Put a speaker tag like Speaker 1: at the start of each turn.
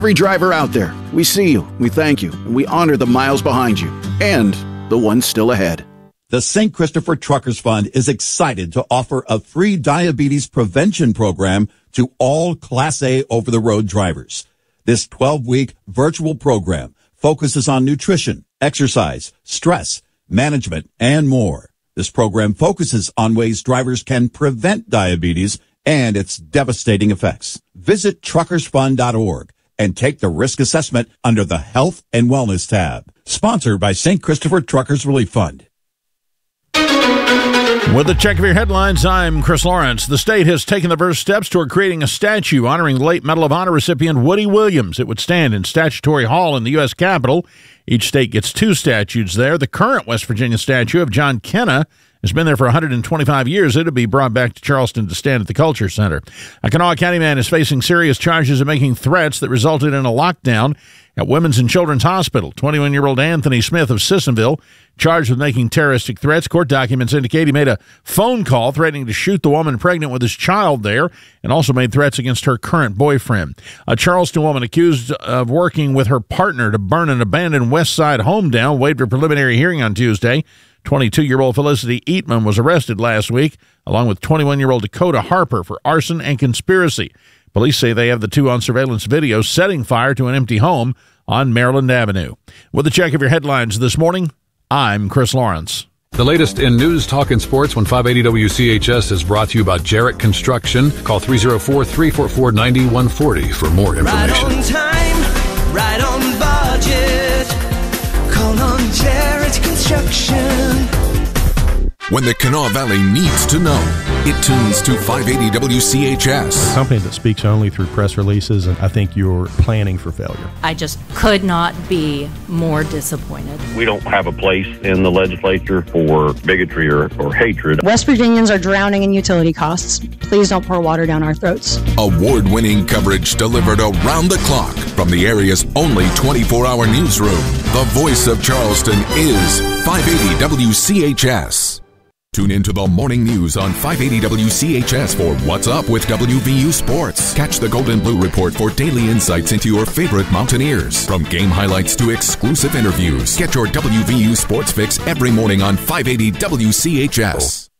Speaker 1: Every driver out there, we see you, we thank you, and we honor the miles behind you and the ones still ahead.
Speaker 2: The St. Christopher Truckers Fund is excited to offer a free diabetes prevention program to all Class A over-the-road drivers. This 12-week virtual program focuses on nutrition, exercise, stress, management, and more. This program focuses on ways drivers can prevent diabetes and its devastating effects. Visit truckersfund.org and take the risk assessment under the Health and Wellness tab. Sponsored by St. Christopher Truckers Relief Fund.
Speaker 3: With a check of your headlines, I'm Chris Lawrence. The state has taken the first steps toward creating a statue honoring the late Medal of Honor recipient Woody Williams. It would stand in Statutory Hall in the U.S. Capitol. Each state gets 2 statues there. The current West Virginia statue of John Kenna has been there for 125 years. It'll be brought back to Charleston to stand at the Culture Center. A Kanawha County man is facing serious charges of making threats that resulted in a lockdown at Women's and Children's Hospital. 21-year-old Anthony Smith of Sissonville, charged with making terroristic threats. Court documents indicate he made a phone call threatening to shoot the woman pregnant with his child there and also made threats against her current boyfriend. A Charleston woman accused of working with her partner to burn an abandoned West Side home down waived her preliminary hearing on Tuesday. 22-year-old Felicity Eatman was arrested last week, along with 21-year-old Dakota Harper for arson and conspiracy. Police say they have the 2 on surveillance video setting fire to an empty home on Maryland Avenue. With a check of your headlines this morning, I'm Chris Lawrence.
Speaker 4: The latest in news, talk, and sports when 580 WCHS is brought to you by Jarrett Construction. Call 304-344-9140 for more information.
Speaker 5: Right on time, right on budget. Call on Jarrett Construction.
Speaker 6: When the Kanawha Valley needs to know, it tunes to 580 WCHS.
Speaker 7: A company that speaks only through press releases, and I think you're planning for failure.
Speaker 8: I just could not be more disappointed.
Speaker 9: We don't have a place in the legislature for bigotry or hatred.
Speaker 10: West Virginians are drowning in utility costs. Please don't pour water down our throats.
Speaker 6: Award-winning coverage delivered around the clock from the area's only 24-hour newsroom. The voice of Charleston is 580 WCHS. Tune into the morning news on 580 WCHS for What's Up with WVU Sports. Catch the Golden Blue Report for daily insights into your favorite Mountaineers. From game highlights to exclusive interviews. Get your WVU Sports fix every morning on 580 WCHS.